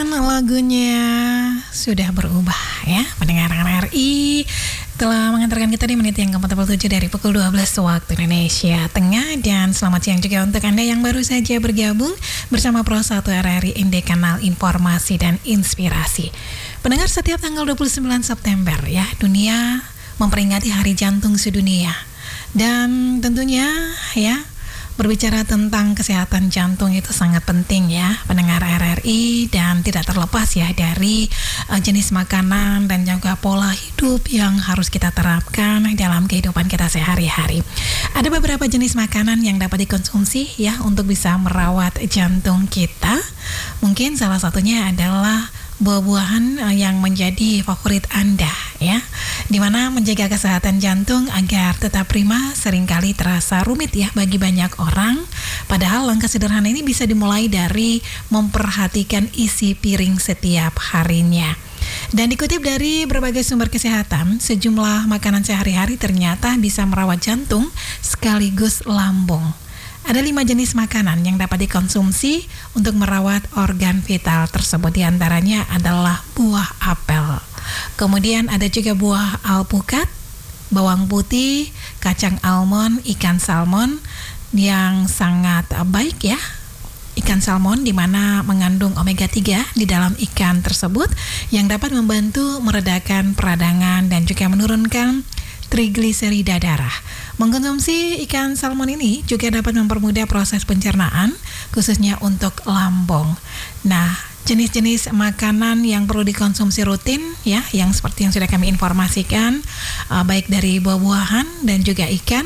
Lagunya sudah berubah ya, pendengar RRI telah mengantarkan kita di menit yang ke-47 dari pukul 12 waktu Indonesia Tengah. Dan selamat siang juga untuk Anda yang baru saja bergabung bersama Pro 1 RRI Inde, kanal informasi dan inspirasi. Pendengar, setiap tanggal 29 September ya, dunia memperingati Hari Jantung Sedunia. Dan tentunya ya, berbicara tentang kesehatan jantung itu sangat penting ya, pendengar RRI, dan tidak terlepas ya dari jenis makanan dan juga pola hidup yang harus kita terapkan dalam kehidupan kita sehari-hari. Ada beberapa jenis makanan yang dapat dikonsumsi ya untuk bisa merawat jantung kita. Mungkin salah satunya adalah buah-buahan yang menjadi favorit Anda ya, dimana menjaga kesehatan jantung agar tetap prima seringkali terasa rumit ya bagi banyak orang. Padahal langkah sederhana ini bisa dimulai dari memperhatikan isi piring setiap harinya. Dan dikutip dari berbagai sumber kesehatan, sejumlah makanan sehari-hari ternyata bisa merawat jantung sekaligus lambung. Ada 5 jenis makanan yang dapat dikonsumsi untuk merawat organ vital tersebut. Di antaranya adalah buah apel. Kemudian ada juga buah alpukat, bawang putih, kacang almond, ikan salmon yang sangat baik ya. Ikan salmon di mana mengandung omega 3 di dalam ikan tersebut yang dapat membantu meredakan peradangan dan juga menurunkan trigliserida darah. Mengkonsumsi ikan salmon ini juga dapat mempermudah proses pencernaan, khususnya untuk lambung. Nah, jenis-jenis makanan yang perlu dikonsumsi rutin ya, yang seperti yang sudah kami informasikan, baik dari buah-buahan dan juga ikan,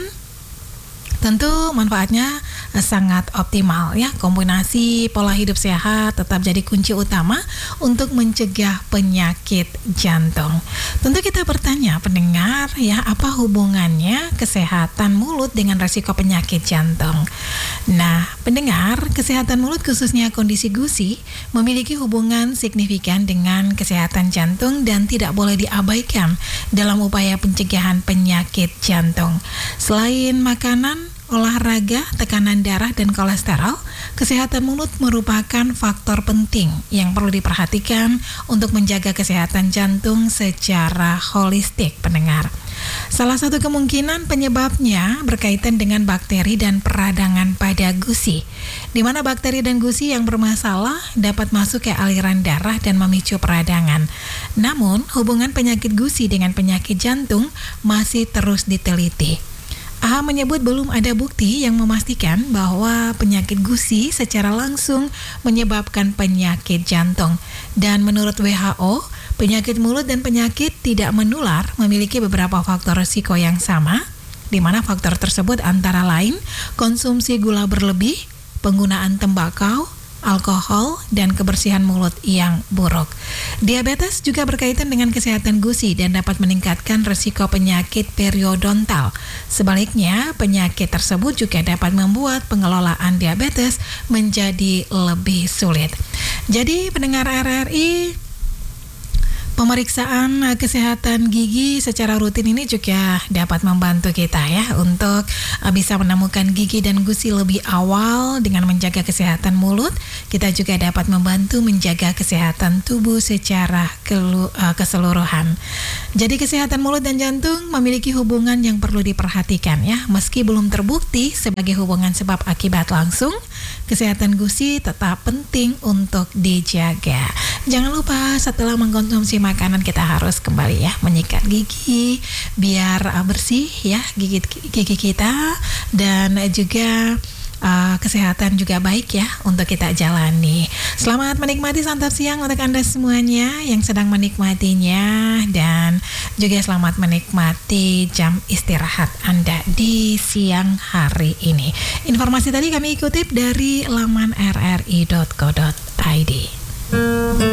tentu manfaatnya sangat optimal ya. Kombinasi pola hidup sehat tetap jadi kunci utama untuk mencegah penyakit jantung. Tentu kita bertanya pendengar ya, apa hubungannya kesehatan mulut dengan resiko penyakit jantung? Nah, pendengar, kesehatan mulut khususnya kondisi gusi memiliki hubungan signifikan dengan kesehatan jantung dan tidak boleh diabaikan dalam upaya pencegahan penyakit jantung. Selain makanan, olahraga, tekanan darah, dan kolesterol, kesehatan mulut merupakan faktor penting yang perlu diperhatikan untuk menjaga kesehatan jantung secara holistik, pendengar. Salah satu kemungkinan penyebabnya berkaitan dengan bakteri dan peradangan pada gusi, di mana bakteri dan gusi yang bermasalah dapat masuk ke aliran darah dan memicu peradangan. Namun, hubungan penyakit gusi dengan penyakit jantung masih terus diteliti. AHA menyebut belum ada bukti yang memastikan bahwa penyakit gusi secara langsung menyebabkan penyakit jantung. Dan menurut WHO, penyakit mulut dan penyakit tidak menular memiliki beberapa faktor risiko yang sama, di mana faktor tersebut antara lain konsumsi gula berlebih, penggunaan tembakau, alkohol, dan kebersihan mulut yang buruk. Diabetes juga berkaitan dengan kesehatan gusi dan dapat meningkatkan risiko penyakit periodontal. Sebaliknya, penyakit tersebut juga dapat membuat pengelolaan diabetes menjadi lebih sulit. Jadi, pendengar RRI, pemeriksaan kesehatan gigi secara rutin ini juga dapat membantu kita ya untuk bisa menemukan gigi dan gusi lebih awal. Dengan menjaga kesehatan mulut, kita juga dapat membantu menjaga kesehatan tubuh secara keseluruhan. Jadi kesehatan mulut dan jantung memiliki hubungan yang perlu diperhatikan ya. Meski belum terbukti sebagai hubungan sebab akibat langsung, kesehatan gusi tetap penting untuk dijaga. Jangan lupa setelah mengkonsumsi makanan kita harus kembali ya menyikat gigi biar bersih ya gigi kita, dan juga kesehatan juga baik ya untuk kita jalani. Selamat menikmati santap siang untuk Anda semuanya yang sedang menikmatinya, dan juga selamat menikmati jam istirahat Anda di siang hari ini. Informasi tadi kami kutip dari laman rri.co.id.